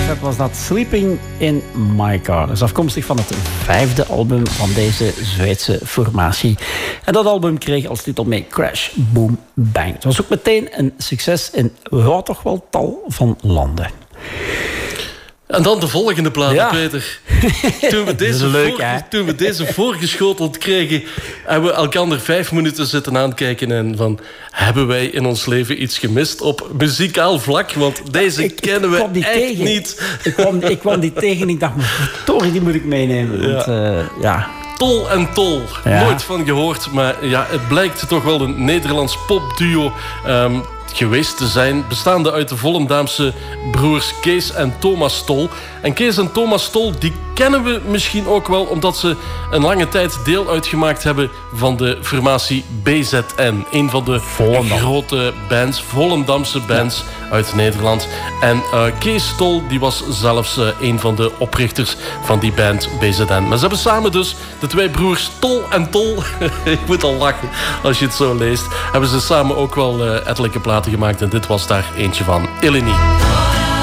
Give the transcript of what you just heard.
Dat was dat Sleeping in My Car. Dat is afkomstig van het 5e album van deze Zweedse formatie. En dat album kreeg als titel mee Crash, Boom, Bang. Het was ook meteen een succes in toch wel tal van landen. En dan de volgende plaat, Peter. Toen we deze voorgeschoteld kregen, hebben we elkaar 5 minuten zitten aankijken en van, hebben wij in ons leven iets gemist op muzikaal vlak? Want deze kennen we echt niet. Ik kwam die tegen. Ik dacht, verdorie, die moet ik meenemen. Want, Tol en Tol. Ja. Nooit van gehoord, maar ja, het blijkt toch wel een Nederlands popduo geweest te zijn, bestaande uit de Volendamse broers Kees en Thomas Tol. En Kees en Thomas Tol, die kennen we misschien ook wel omdat ze een lange tijd deel uitgemaakt hebben van de formatie BZN. Een van de grote bands, Volendamse bands uit Nederland. En Kees Tol, die was zelfs een van de oprichters van die band BZN. Maar ze hebben samen dus, de twee broers Tol en Tol, ik moet al lachen als je het zo leest, hebben ze samen ook wel ettelijke platen gemaakt. En dit was daar eentje van, Eleni.